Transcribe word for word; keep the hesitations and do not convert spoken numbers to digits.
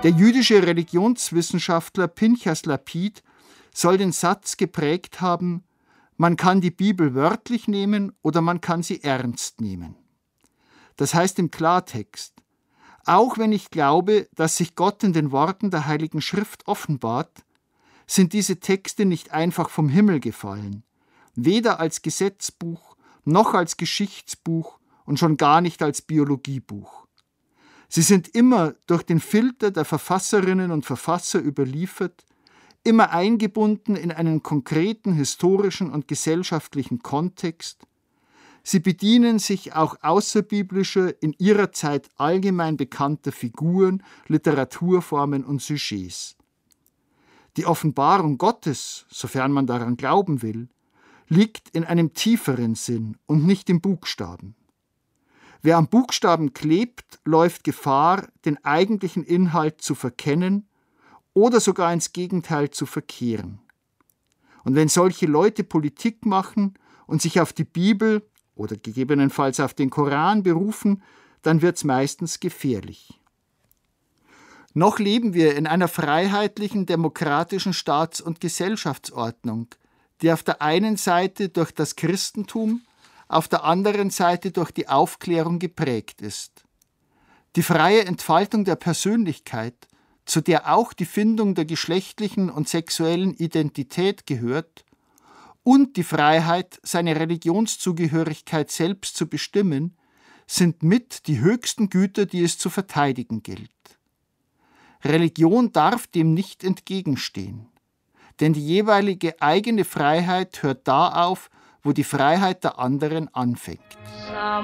Der jüdische Religionswissenschaftler Pinchas Lapid soll den Satz geprägt haben: Man kann die Bibel wörtlich nehmen oder man kann sie ernst nehmen. Das heißt im Klartext: Auch wenn ich glaube, dass sich Gott in den Worten der Heiligen Schrift offenbart, sind diese Texte nicht einfach vom Himmel gefallen, weder als Gesetzbuch noch als Geschichtsbuch und schon gar nicht als Biologiebuch. Sie sind immer durch den Filter der Verfasserinnen und Verfasser überliefert, immer eingebunden in einen konkreten historischen und gesellschaftlichen Kontext. Sie bedienen sich auch außerbiblischer, in ihrer Zeit allgemein bekannter Figuren, Literaturformen und Sujets. Die Offenbarung Gottes, sofern man daran glauben will, liegt in einem tieferen Sinn und nicht im Buchstaben. Wer am Buchstaben klebt, läuft Gefahr, den eigentlichen Inhalt zu verkennen oder sogar ins Gegenteil zu verkehren. Und wenn solche Leute Politik machen und sich auf die Bibel oder gegebenenfalls auf den Koran berufen, dann wird es meistens gefährlich. Noch leben wir in einer freiheitlichen, demokratischen Staats- und Gesellschaftsordnung, die auf der einen Seite durch das Christentum, auf der anderen Seite durch die Aufklärung geprägt ist. Die freie Entfaltung der Persönlichkeit, zu der auch die Findung der geschlechtlichen und sexuellen Identität gehört, und die Freiheit, seine Religionszugehörigkeit selbst zu bestimmen, sind mit die höchsten Güter, die es zu verteidigen gilt. Religion darf dem nicht entgegenstehen, denn die jeweilige eigene Freiheit hört da auf, wo die Freiheit der anderen anfängt.